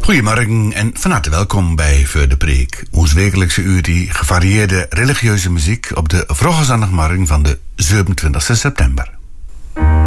Goedemorgen en van harte welkom bij Voor de Preek. Ons wekelijkse uur die gevarieerde religieuze muziek op de vroege zondagmorgen van de 27 september.